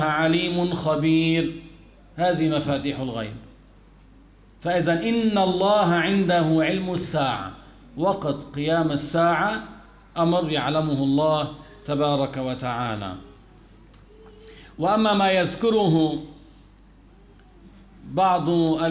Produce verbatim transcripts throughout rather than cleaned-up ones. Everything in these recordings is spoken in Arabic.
عليم خبير. هذه مفاتيح الغيب. فإذا إن الله عنده علم الساعة، وقت قيام الساعة أمر يعلمه الله تبارك وتعالى. وأما ما يذكره بعض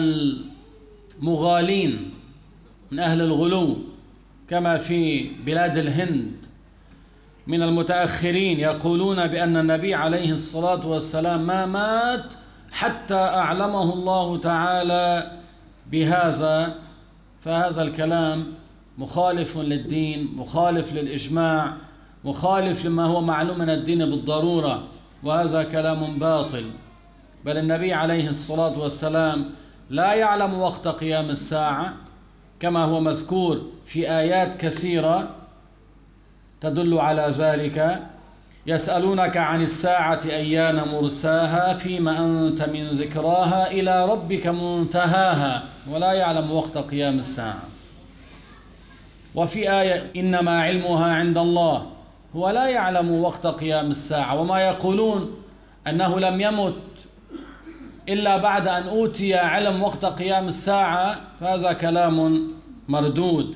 المغالين من أهل الغلو كما في بلاد الهند من المتأخرين، يقولون بأن النبي عليه الصلاة والسلام ما مات حتى أعلمه الله تعالى بهذا، فهذا الكلام مخالف للدين، مخالف للإجماع، مخالف لما هو معلوم من الدين بالضرورة، وهذا كلام باطل. بل النبي عليه الصلاة والسلام لا يعلم وقت قيام الساعة كما هو مذكور في آيات كثيرة تدل على ذلك. يسألونك عن الساعة أيان مرساها فيما أنت من ذكراها إلى ربك منتهاها، ولا يعلم وقت قيام الساعة. وفي آية إنما علمها عند الله، هو لا يعلم وقت قيام الساعة. وما يقولون أنه لم يمت إلا بعد أن أوتي علم وقت قيام الساعة، فهذا كلام مردود.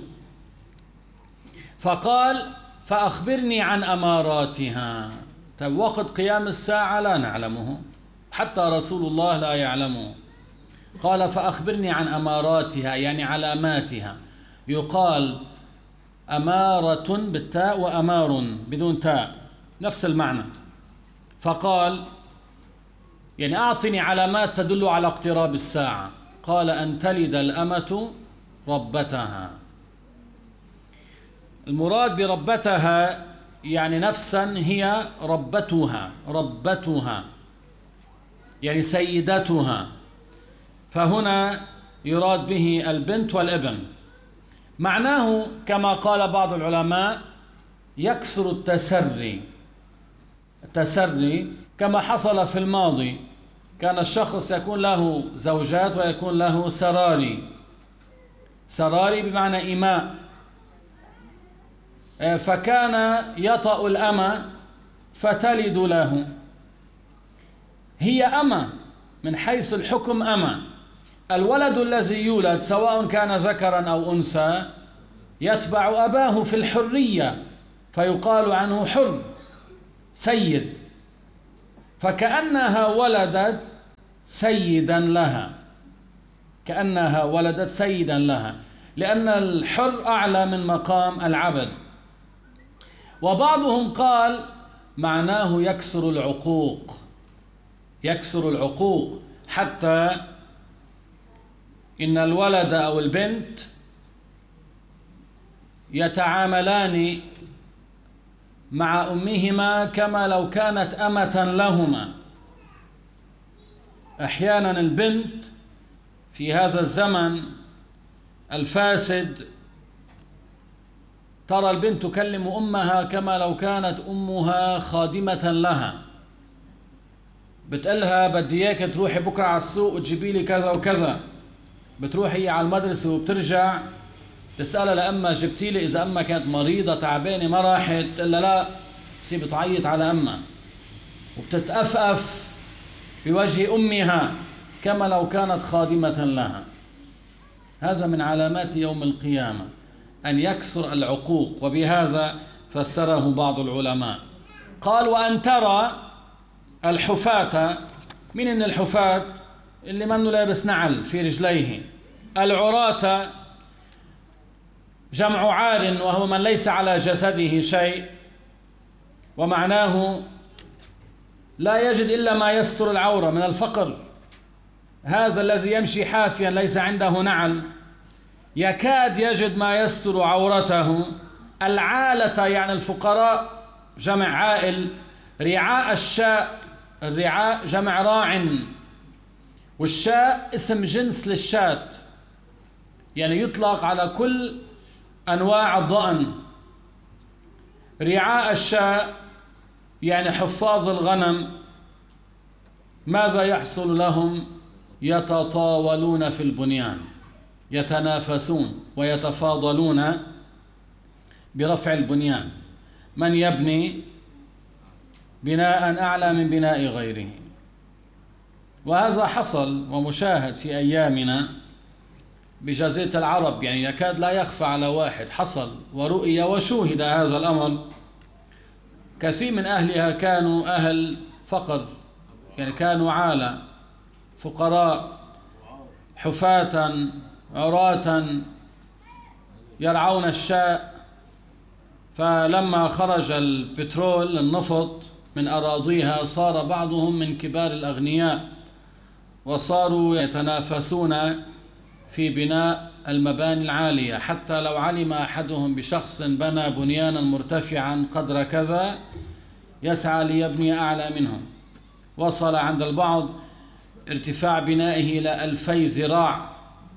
فقال فأخبرني عن أماراتها. طيب وقت قيام الساعة لا نعلمه، حتى رسول الله لا يعلمه. قال فأخبرني عن أماراتها يعني علاماتها. يقال أمارة بالتاء وأمار بدون تاء، نفس المعنى. فقال يعني أعطني علامات تدل على اقتراب الساعة. قال أن تلد الأمة ربتها. المراد بربتها يعني نفسا هي ربتها، ربتها يعني سيدتها. فهنا يراد به البنت والابن. معناه كما قال بعض العلماء يكثر التسري، التسري كما حصل في الماضي، كان الشخص يكون له زوجات ويكون له سراري. سراري بمعنى إماء. فكان يطأ الأمة فتلد له. هي أمة من حيث الحكم أمة. الولد الذي يولد سواء كان ذكرا أو أنثى يتبع أباه في الحرية، فيقال عنه حر سيد. فكأنها ولدت سيدا لها، كأنها ولدت سيدا لها، لأن الحر أعلى من مقام العبد. وبعضهم قال معناه يكسر العقوق، يكسر العقوق، حتى إن الولد أو البنت يتعاملان مع أمهما كما لو كانت أمة لهما. أحيانا البنت في هذا الزمن الفاسد ترى البنت تكلم أمها كما لو كانت أمها خادمة لها، بتقلها بدي إياك تروحي بكرة على السوق وتجيبي لي كذا وكذا. بتروح هي على المدرسة وبترجع تسألها لأمها جبتي لي، إذا أمها كانت مريضة تعبانة ما راحت، تقول لها لا، تصير بتعيط على أمها وبتتأفأف في وجه أمها كما لو كانت خادمة لها. هذا من علامات يوم القيامة أن يكسر العقوق، وبهذا فسره بعض العلماء. قال وأن ترى الحفاة. من إن الحفاة؟ اللي منه لابس نعل في رجليه. العراة جمع عار، وهو من ليس على جسده شيء، ومعناه لا يجد إلا ما يستر العورة من الفقر. هذا الذي يمشي حافيا ليس عنده نعل يكاد يجد ما يستر عورته. العالة يعني الفقراء جمع عائل. رعاء الشاء، الرعاء جمع راع، والشاء اسم جنس للشاة، يعني يطلق على كل أنواع الضأن. رعاء الشاء يعني حفاظ الغنم. ماذا يحصل لهم؟ يتطاولون في البنيان، يتنافسون ويتفاضلون برفع البنيان. من يبني بناء أعلى من بناء غيره. وهذا حصل ومشاهد في أيامنا بجزيرة العرب، يعني يكاد لا يخفى على واحد، حصل ورؤي وشوهد هذا الأمر. كثير من أهلها كانوا أهل فقر، يعني كانوا عالة فقراء حفاة عراة يرعون الشاء. فلما خرج البترول النفط من أراضيها صار بعضهم من كبار الأغنياء، وصاروا يتنافسون في بناء المباني العالية، حتى لو علم أحدهم بشخص بنى بنيانا مرتفعا قدر كذا يسعى ليبني أعلى منهم. وصل عند البعض ارتفاع بنائه إلى ألفي ذراع،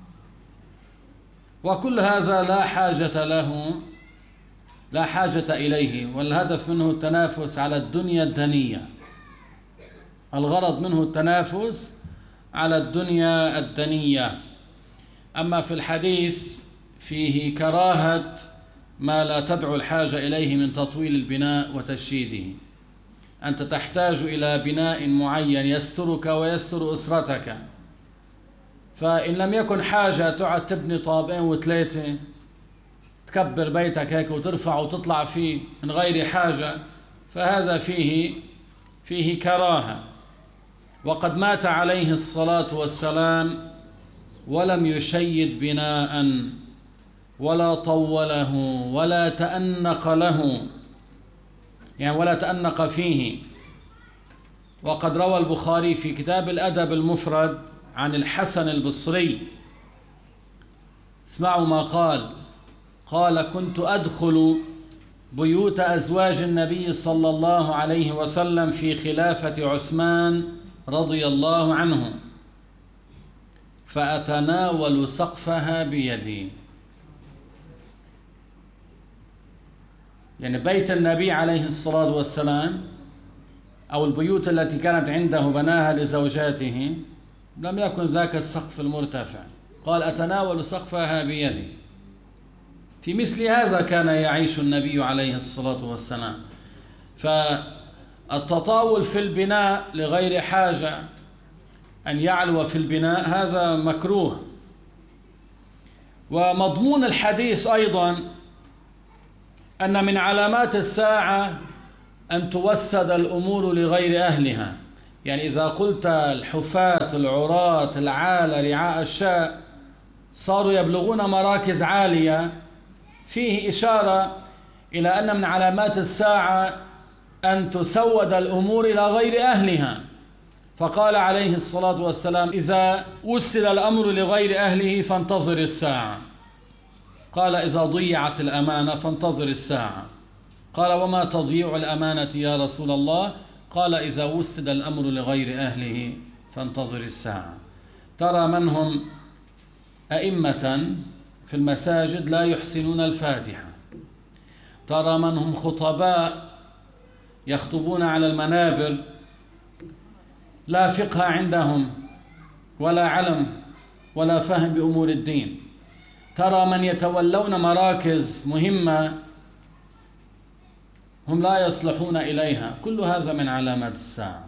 وكل هذا لا حاجة له لا حاجة إليه، والهدف منه التنافس على الدنيا الدنية، الغرض منه التنافس على الدنيا الدنية. أما في الحديث فيه كراهة ما لا تدعو الحاجة إليه من تطويل البناء وتشييده. أنت تحتاج إلى بناء معين يسترك ويستر أسرتك، فإن لم يكن حاجة تقعد تبني طابقين وثلاثة، تكبر بيتك هيك وترفع وتطلع فيه من غير حاجة، فهذا فيه فيه كراهة. وقد مات عليه الصلاة والسلام ولم يشيد بناء ولا طوله ولا تأنق له، يعني ولا تأنق فيه. وقد روى البخاري في كتاب الأدب المفرد عن الحسن البصري، اسمعوا ما قال: قال: كنت أدخل بيوت أزواج النبي صلى الله عليه وسلم في خلافة عثمان رضي الله عنه، فأتناول سقفها بيدي. يعني بيت النبي عليه الصلاة والسلام أو البيوت التي كانت عنده بناها لزوجاته لم يكن ذاك السقف المرتفع، قال: أتناول سقفها بيدي. في مثل هذا كان يعيش النبي عليه الصلاة والسلام. فالتطاول في البناء لغير حاجة، أن يعلو في البناء، هذا مكروه. ومضمون الحديث أيضا أن من علامات الساعة أن توسد الأمور لغير أهلها. يعني إذا قلت الحفاة العراة العالة رعاء الشاء صاروا يبلغون مراكز عالية، فيه إشارة إلى أن من علامات الساعة أن تسود الأمور إلى غير أهلها. فقال عليه الصلاة والسلام: إذا وسل الأمر لغير أهله فانتظر الساعة. قال: إذا ضيعت الأمانة فانتظر الساعة. قال: وما تضييع الأمانة يا رسول الله؟ قال: إذا وسد الأمر لغير أهله فانتظر الساعة. ترى من هم أئمة في المساجد لا يحسنون الفاتحة، ترى من هم خطباء يخطبون على المنابر لا فقه عندهم ولا علم ولا فهم بأمور الدين، ترى من يتولون مراكز مهمة هم لا يصلحون إليها. كل هذا من علامات الساعة.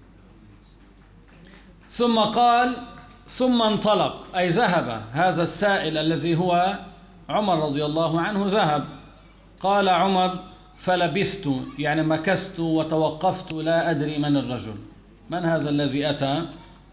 ثم قال: ثم انطلق، أي ذهب هذا السائل الذي هو عمر رضي الله عنه، ذهب. قال عمر: فلبثت، يعني مكثت وتوقفت لا أدري من الرجل، من هذا الذي أتى.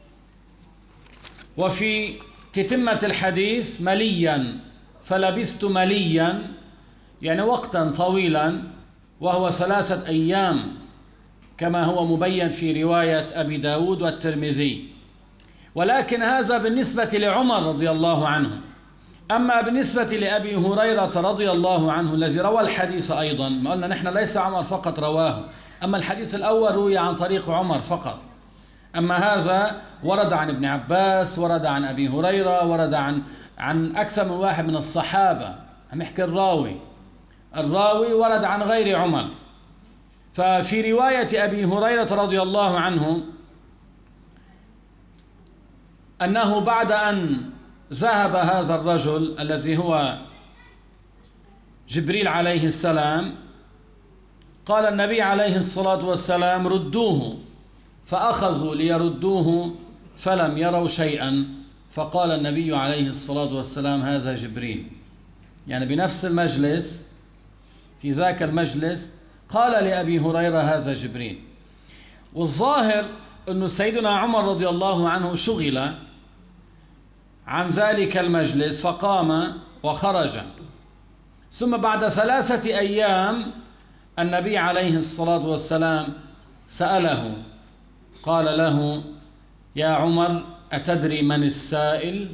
وفي تتمة الحديث مليا، فلبثت مليا يعني وقتا طويلا، وهو ثلاثة أيام كما هو مبين في رواية أبي داود والترمذي. ولكن هذا بالنسبة لعمر رضي الله عنه. أما بالنسبة لأبي هريرة رضي الله عنه الذي روى الحديث أيضا، ما قلنا نحن ليس عمر فقط رواه، أما الحديث الأول روي عن طريق عمر فقط، أما هذا ورد عن ابن عباس، ورد عن أبي هريرة، ورد عن عن أكثر من واحد من الصحابة. هنحكي الراوي الراوي ورد عن غير عمر. ففي رواية أبي هريرة رضي الله عنه أنه بعد أن ذهب هذا الرجل الذي هو جبريل عليه السلام، قال النبي عليه الصلاة والسلام: ردوه. فأخذوا ليردوه فلم يروا شيئا، فقال النبي عليه الصلاة والسلام هذا جبريل. يعني بنفس المجلس، في ذاك المجلس قال لأبي هريرة هذا جبريل. والظاهر أن سيدنا عمر رضي الله عنه شغل عن ذلك المجلس فقام وخرج. ثم بعد ثلاثة أيام النبي عليه الصلاة والسلام سأله، قال له: يا عمر أتدري من السائل؟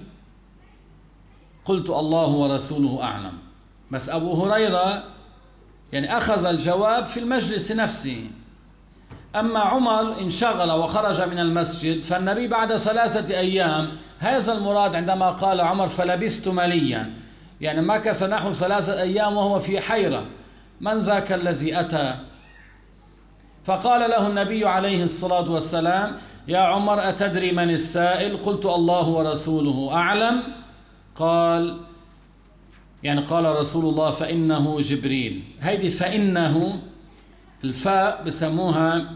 قلت: الله ورسوله أعلم. بس أبو هريرة يعني أخذ الجواب في المجلس نفسه. أما عمر انشغل وخرج من المسجد، فالنبي بعد ثلاثة أيام، هذا المراد عندما قال عمر فلبثت مليا، يعني مكث نحو ثلاثة أيام وهو في حيرة، من ذاك الذي أتى؟ فقال له النبي عليه الصلاة والسلام: يا عمر أتدري من السائل؟ قلت: الله ورسوله أعلم. قال يعني قال رسول الله: فإنه جبريل. هذه فإنه الفاء بسموها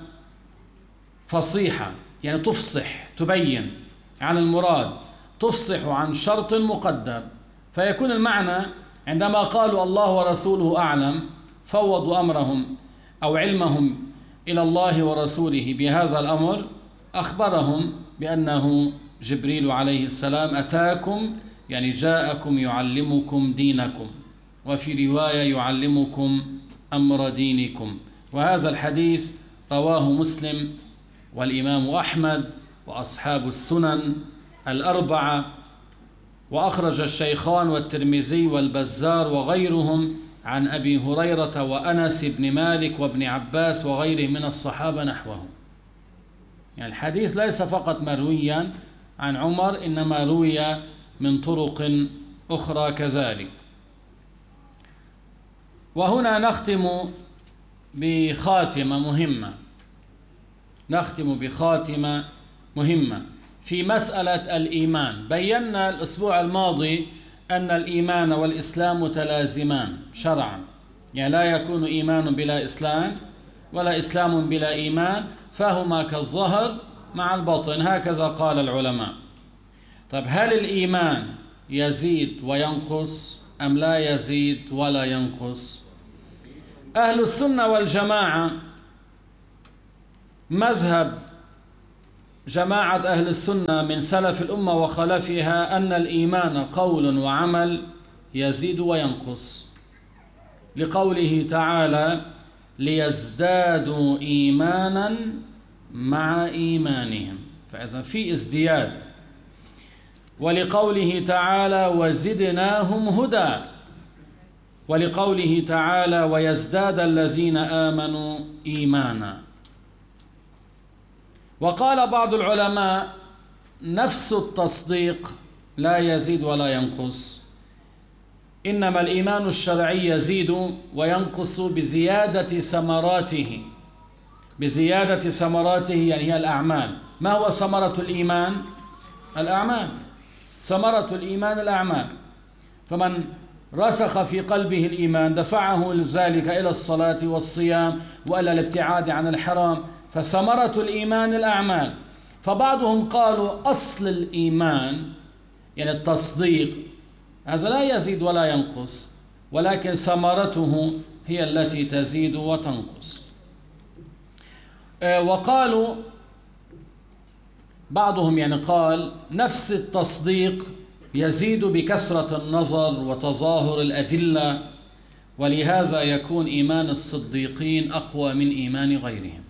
فصيحة، يعني تفصح، تبين عن المراد، تفصح عن شرط مقدر. فيكون المعنى عندما قالوا الله ورسوله أعلم فوضوا أمرهم أو علمهم إلى الله ورسوله بهذا الأمر، أخبرهم بأنه جبريل عليه السلام أتاكم، يعني جاءكم يعلمكم دينكم، وفي رواية يعلمكم أمر دينكم. وهذا الحديث رواه مسلم والإمام أحمد وأصحاب السنن الأربعة، وأخرج الشيخان والترمذي والبزار وغيرهم عن أبي هريرة وأنس بن مالك وابن عباس وغيرهم من الصحابة نحوه. يعني الحديث ليس فقط مرويا عن عمر، إنما روي من طرق أخرى كذلك. وهنا نختم بخاتمة مهمة، نختم بخاتمة مهمة في مسألة الإيمان. بينا الأسبوع الماضي أن الإيمان والإسلام متلازمان شرعا، يعني لا يكون إيمان بلا إسلام ولا إسلام بلا إيمان، فهما كالظهر مع البطن، هكذا قال العلماء. طيب هل الإيمان يزيد وينقص أم لا يزيد ولا ينقص؟ أهل السنة والجماعة، مذهب جماعة أهل السنة من سلف الأمة وخلفها أن الإيمان قول وعمل يزيد وينقص، لقوله تعالى: ليزدادوا إيمانا مع إيمانهم، فإذا في ازدياد. ولقوله تعالى: وزدناهم هدى، ولقوله تعالى: ويزداد الذين آمنوا إيمانا. وقال بعض العلماء: نفس التصديق لا يزيد ولا ينقص، إنما الإيمان الشرعي يزيد وينقص بزيادة ثمراته، بزيادة ثمراته يعني هي الأعمال. ما هو ثمرة الإيمان؟ الأعمال. ثمرة الإيمان الأعمال. فمن رسخ في قلبه الإيمان دفعه ذلك إلى الصلاة والصيام وإلى الابتعاد عن الحرام، فثمرة الإيمان الأعمال. فبعضهم قالوا أصل الإيمان يعني التصديق هذا لا يزيد ولا ينقص، ولكن ثمرته هي التي تزيد وتنقص. وقالوا بعضهم يعني قال نفس التصديق يزيد بكثرة النظر وتظاهر الأدلة، ولهذا يكون إيمان الصديقين أقوى من إيمان غيرهم.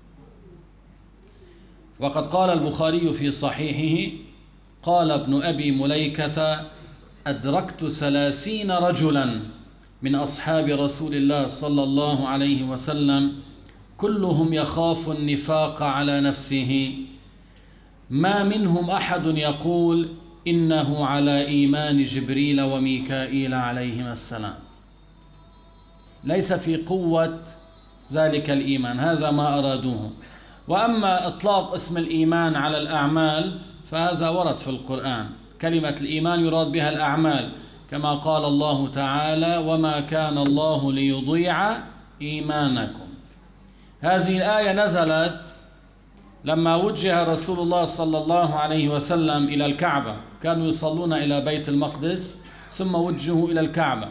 وقد قال البخاري في صحيحه: قال ابن أبي مليكة: أدركت ثلاثين رجلا من أصحاب رسول الله صلى الله عليه وسلم كلهم يخاف النفاق على نفسه، ما منهم أحد يقول إنه على إيمان جبريل وميكائيل عليهما السلام. ليس في قوة ذلك الإيمان، هذا ما أرادوه. وأما إطلاق اسم الإيمان على الأعمال فهذا ورد في القرآن، كلمة الإيمان يراد بها الأعمال، كما قال الله تعالى: وما كان الله ليضيع إيمانكم. هذه الآية نزلت لما وجه رسول الله صلى الله عليه وسلم إلى الكعبة كانوا يصلون إلى بيت المقدس ثم وجهوا إلى الكعبة،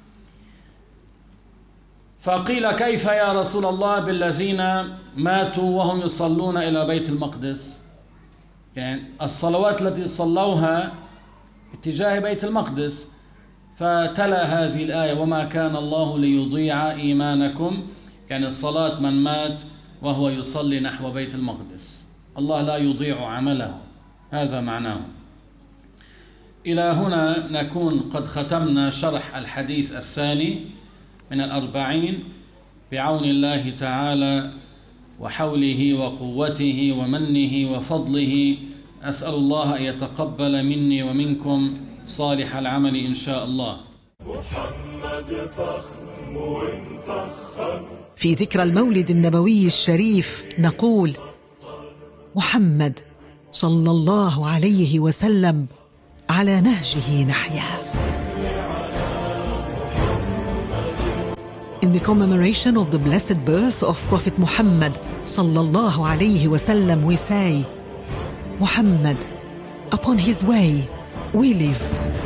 فقيل كيف يا رسول الله بالذين ماتوا وهم يصلون إلى بيت المقدس؟ يعني الصلوات التي صلوها اتجاه بيت المقدس، فتلا هذه الآية وما كان الله ليضيع إيمانكم، يعني الصلاة من مات وهو يصلي نحو بيت المقدس الله لا يضيع عمله، هذا معناه. إلى هنا نكون قد ختمنا شرح الحديث الثاني من الأربعين بعون الله تعالى وحوله وقوته ومنه وفضله. أسأل الله أن يتقبل مني ومنكم صالح العمل إن شاء الله. محمد فخم وانفخر. في ذكرى المولد النبوي الشريف نقول: محمد صلى الله عليه وسلم على نهجه نحيا. In the commemoration of the blessed birth of Prophet Muhammad sallallahu alayhi wasallam, we say, Muhammad, upon his way we live.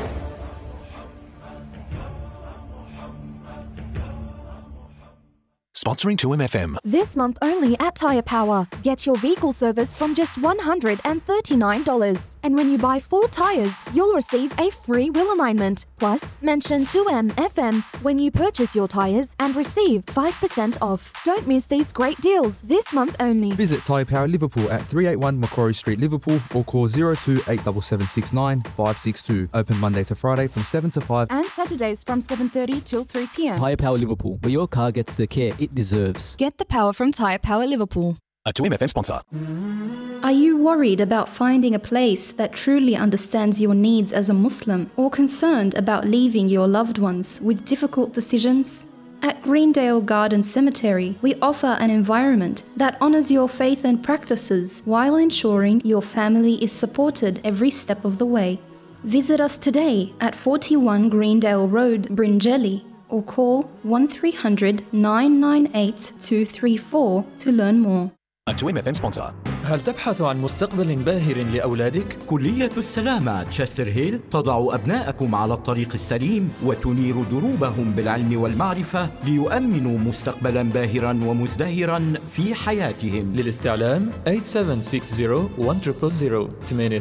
Sponsoring two M F M. This month only at Tyre Power. Get your vehicle service from just one hundred thirty-nine dollars. And when you buy four tyres, you'll receive a free wheel alignment. Plus, mention two M F M when you purchase your tyres and receive five percent off. Don't miss these great deals this month only. Visit Tyre Power Liverpool at three eighty-one Macquarie Street, Liverpool, or call zero two eight seven seven six nine five six two. Open Monday to Friday from seven to five. And Saturdays from seven thirty till three p.m. Tyre Power Liverpool, where your car gets the care it deserves. Get the power from Tyre Power Liverpool. A two M F M sponsor. Are you worried about finding a place that truly understands your needs as a Muslim, or concerned about leaving your loved ones with difficult decisions? At Greendale Garden Cemetery, we offer an environment that honours your faith and practices while ensuring your family is supported every step of the way. Visit us today at forty-one Greendale Road, Bringelly, or call one three hundred nine nine eight two three four to learn more. A two M F M sponsor. هل تبحث عن مستقبل باهر لأولادك؟ كلية السلامة تشستر هيل تضع أبناءكم على الطريق السليم وتنير دروبهم بالعلم والمعرفة ليؤمنوا مستقبلا باهرا ومزدهرا في حياتهم. للاستعلام ثمانية سبعة ستة صفر واحد صفر صفر ثمانية